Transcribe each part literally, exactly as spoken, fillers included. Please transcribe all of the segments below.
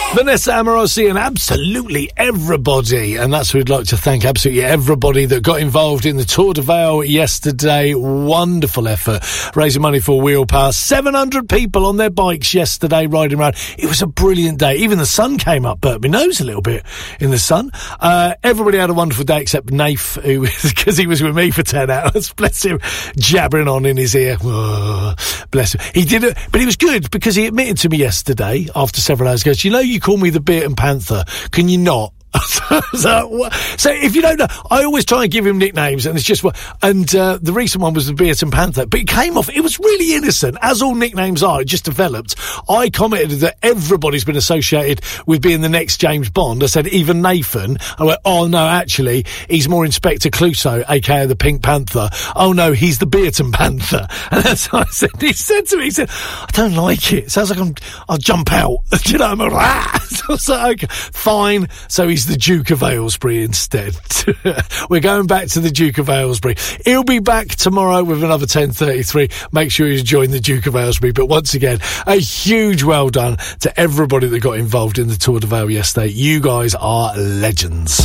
Vanessa Amorosi and absolutely everybody, and that's who we'd like to thank, absolutely everybody that got involved in the Tour de Vale yesterday. Wonderful effort, raising money for Wheel Power. seven hundred people on their bikes yesterday riding around. It was a brilliant day. Even the sun came up, burnt my nose a little bit in the sun. Uh, everybody had a wonderful day except Nath, who, because he was with me for ten hours, bless him, jabbering on in his ear. Oh, bless him. He did it, but he was good because he admitted to me yesterday, after several hours, goes, you know, you call me the Beerton Panther, can you not? so, so if you don't know, I always try and give him nicknames, and it's just what. And uh, the recent one was the Beerton Panther, but it came off. It was really innocent, as all nicknames are. It just developed. I commented that everybody's been associated with being the next James Bond. I said even Nathan. I went, oh no, actually, he's more Inspector Clouseau, aka the Pink Panther. Oh no, he's the Beerton Panther. And that's what I said. He said to me, he said, I don't like it. Sounds like I'm. I'll jump out. Do you know? I'm like, ah. So I was like, okay, fine. So he's the Duke of Aylesbury instead. We're going back to the Duke of Aylesbury. He'll be back tomorrow with another ten thirty-three. Make sure you join the Duke of Aylesbury. But once again, a huge well done to everybody that got involved in the Tour de Vale yesterday. You guys are legends.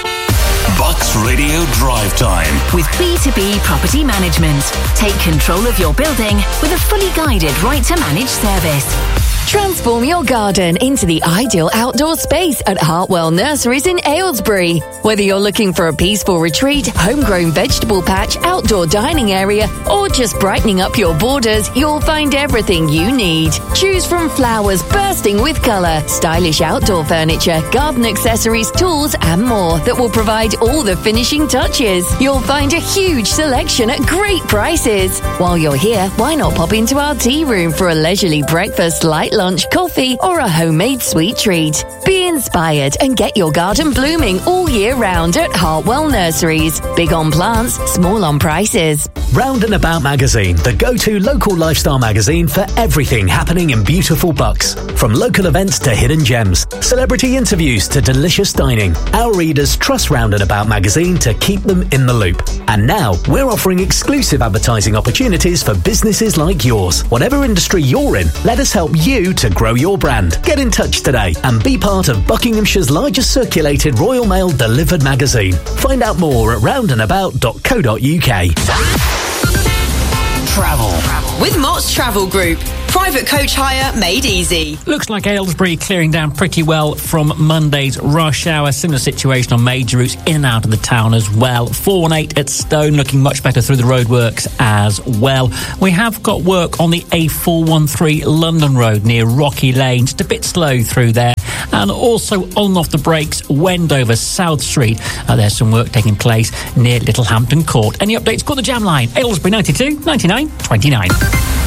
Bucks Radio Drive Time with B two B Property Management. Take control of your building with a fully guided right to manage service. Transform your garden into the ideal outdoor space at Hartwell Nurseries in Aylesbury. Whether you're looking for a peaceful retreat, homegrown vegetable patch, outdoor dining area, or just brightening up your borders, you'll find everything you need. Choose from flowers bursting with colour, stylish outdoor furniture, garden accessories, tools, and more that will provide all the finishing touches. You'll find a huge selection at great prices. While you're here, why not pop into our tea room for a leisurely breakfast, light lunch, coffee, or a homemade sweet treat. Be inspired and get your garden blooming all year round at Hartwell Nurseries. Big on plants, small on prices. Round and About Magazine, the go-to local lifestyle magazine for everything happening in beautiful Bucks. From local events to hidden gems, celebrity interviews to delicious dining, our readers trust Round and About Magazine to keep them in the loop. And now, we're offering exclusive advertising opportunities for businesses like yours. Whatever industry you're in, let us help you to grow your brand. Get in touch today and be part of Buckinghamshire's largest circulated Royal Mail delivered magazine. Find out more at round and about dot co dot uk. Travel with Mott's Travel Group. Private coach hire made easy. Looks like Aylesbury clearing down pretty well from Monday's rush hour. Similar situation on major routes in and out of the town as well. four one eight at Stone looking much better through the roadworks as well. We have got work on the A four one three London Road near Rocky Lane. Just a bit slow through there. And also on and off the brakes, Wendover, South Street. Uh, there's some work taking place near Littlehampton Court. Any updates? Call the Jam Line. Aylesbury ninety-two, ninety-nine, twenty-nine.